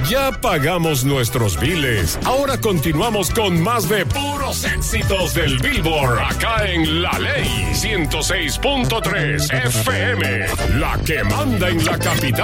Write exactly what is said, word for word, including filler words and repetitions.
Ya pagamos nuestros biles. Ahora continuamos con más de puros éxitos del Billboard. Acá en La Ley ciento seis punto tres F M. La que manda en la capital.